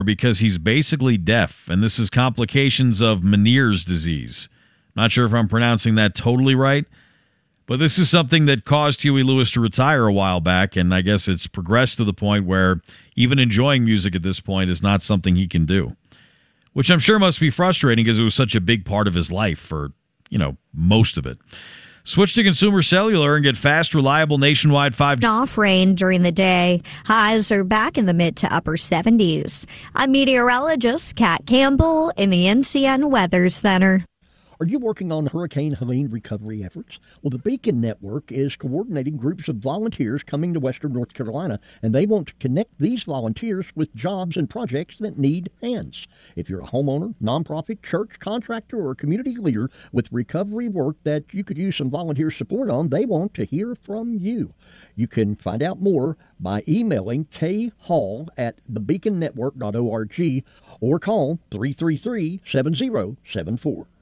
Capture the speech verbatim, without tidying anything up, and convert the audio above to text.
because he's basically deaf, and this is complications of Meniere's disease. Not sure if I'm pronouncing that totally right, but this is something that caused Huey Lewis to retire a while back, and I guess it's progressed to the point where even enjoying music at this point is not something he can do, which I'm sure must be frustrating because it was such a big part of his life for, you know, most of it. Switch to Consumer Cellular and get fast, reliable nationwide five G. Off rain during the day. Highs are back in the mid to upper seventies. I'm meteorologist Kat Campbell in the N C N Weather Center. Are you working on Hurricane Helene recovery efforts? Well, the Beacon Network is coordinating groups of volunteers coming to Western North Carolina, and they want to connect these volunteers with jobs and projects that need hands. If you're a homeowner, nonprofit, church, contractor, or community leader with recovery work that you could use some volunteer support on, they want to hear from you. You can find out more by emailing khall at the beacon network dot org or call three three three, seven zero seven four.